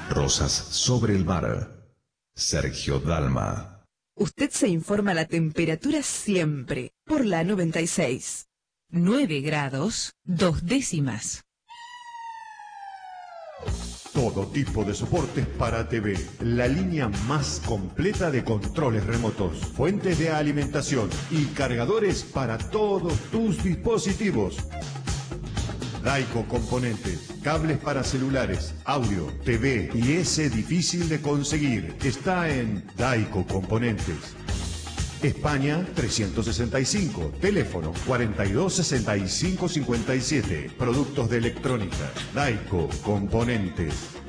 Rosas sobre el mar. Sergio Dalma. Usted se informa la temperatura siempre por la 96. 9 grados, 2 décimas. Todo tipo de soportes para TV. La línea más completa de controles remotos, fuentes de alimentación y cargadores para todos tus dispositivos. Daico Componentes, cables para celulares, audio, TV y ese difícil de conseguir. Está en Daico Componentes. España 365, teléfono 426557, productos de electrónica, Daico Componentes.